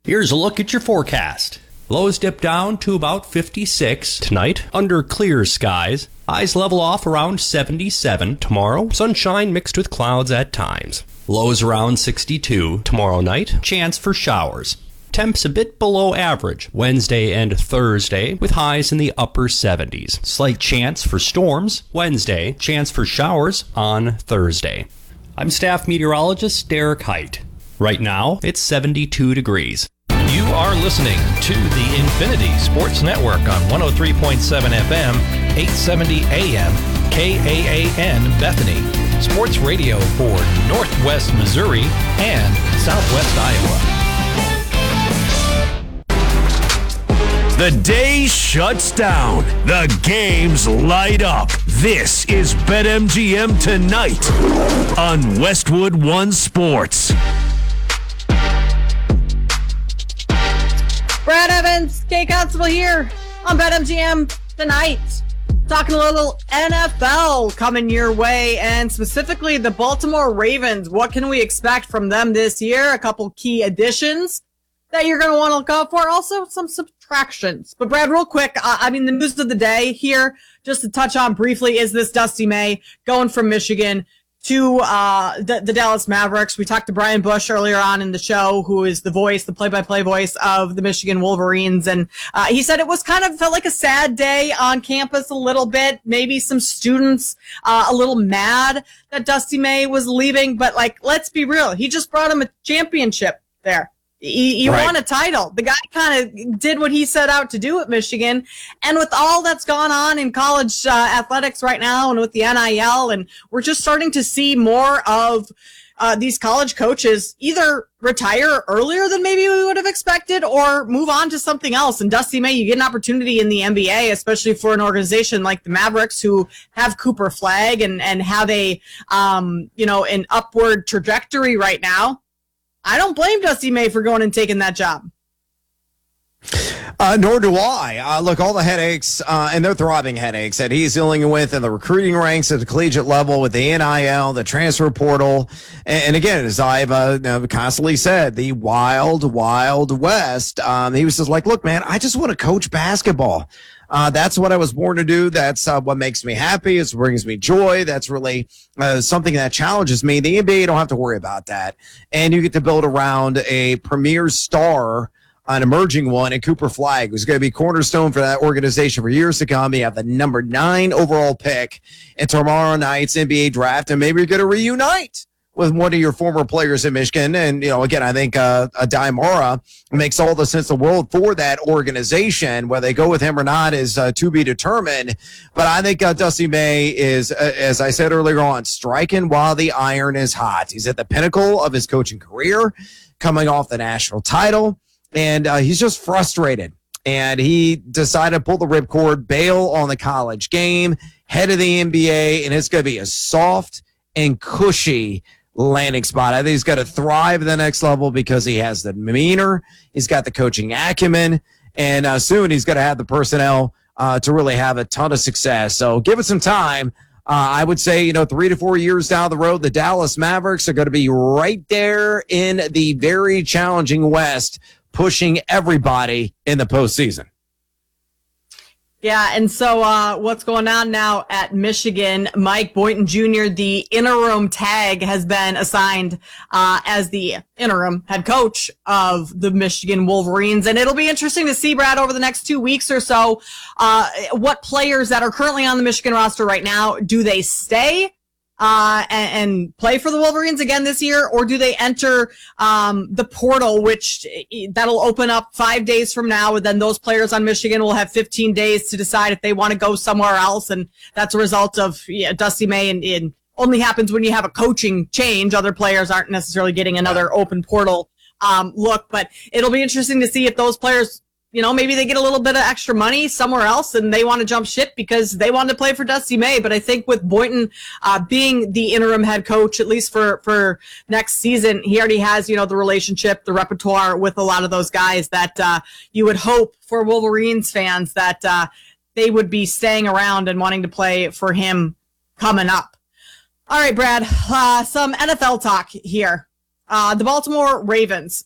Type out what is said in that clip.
Here's a look at your forecast. Lows dip down to about 56 tonight under clear skies. Highs level off around 77 tomorrow. Sunshine mixed with clouds at times. Lows around 62 tomorrow night. Chance for showers. Temps a bit below average Wednesday and Thursday with highs in the upper 70s. Slight chance for storms Wednesday. Chance for showers on Thursday. I'm staff meteorologist Derek Height. Right now, it's 72 degrees. You are listening to the Infinity Sports Network on 103.7 FM, 870 AM, KAAN Bethany. Sports radio for Northwest Missouri and Southwest Iowa. The day shuts down. The games light up. This is BetMGM Tonight on Westwood One Sports. Brad Evans, Kate Constable here on BetMGM Tonight. Talking a little NFL coming your way, and specifically the Baltimore Ravens. What can we expect from them this year? A couple key additions that you're going to want to look out for. Also, some subtractions. But Brad, real quick, the news of the day here, just to touch on briefly, is this Dusty May going from Michigan to the Dallas Mavericks. We talked to Brian Bush earlier on in the show, who is the play-by-play voice of the Michigan Wolverines. And he said it was felt like a sad day on campus a little bit. Maybe some students a little mad that Dusty May was leaving. But, let's be real. He just brought him a championship there. He won a title. The guy kind of did what he set out to do at Michigan. And with all that's gone on in college athletics right now and with the NIL, and we're just starting to see more of these college coaches either retire earlier than maybe we would have expected or move on to something else. And Dusty May, you get an opportunity in the NBA, especially for an organization like the Mavericks, who have Cooper Flagg and have an upward trajectory right now. I don't blame Dusty May for going and taking that job. Nor do I. Look, all the headaches, and they're throbbing headaches that he's dealing with in the recruiting ranks at the collegiate level with the NIL, the transfer portal. And again, as I've constantly said, the wild, wild west. He was just like, look, man, I just want to coach basketball. That's what I was born to do. That's what makes me happy. It brings me joy. That's really something that challenges me. The NBA, don't have to worry about that. And you get to build around a premier star, an emerging one, and Cooper Flagg, who's going to be cornerstone for that organization for years to come. You have the number 9 overall pick in tomorrow night's NBA draft, and maybe you're going to reunite with one of your former players in Michigan. And, again, I think Adai Mora makes all the sense in the world for that organization. Whether they go with him or not is to be determined. But I think Dusty May is, as I said earlier on, striking while the iron is hot. He's at the pinnacle of his coaching career, coming off the national title, and he's just frustrated. And he decided to pull the ripcord, bail on the college game, head of the NBA, and it's going to be a soft and cushy landing spot. I think he's got to thrive at the next level because he has the demeanor, he's got the coaching acumen, and soon he's going to have the personnel to really have a ton of success. So give it some time. I would say, 3 to 4 years down the road, the Dallas Mavericks are going to be right there in the very challenging West, pushing everybody in the postseason. Yeah, and so what's going on now at Michigan? Mike Boynton Jr., the interim tag, has been assigned as the interim head coach of the Michigan Wolverines. And it'll be interesting to see, Brad, over the next 2 weeks or so, what players that are currently on the Michigan roster right now, do they stay and play for the Wolverines again this year, or do they enter the portal, which that'll open up 5 days from now, and then those players on Michigan will have 15 days to decide if they want to go somewhere else, and that's a result of Dusty May, and only happens when you have a coaching change. Other players aren't necessarily getting another open portal look, but it'll be interesting to see if those players, maybe they get a little bit of extra money somewhere else and they want to jump ship because they want to play for Dusty May. But I think with Boynton being the interim head coach, at least for next season, he already has, the relationship, the repertoire with a lot of those guys that you would hope for Wolverines fans that they would be staying around and wanting to play for him coming up. All right, Brad, some NFL talk here. The Baltimore Ravens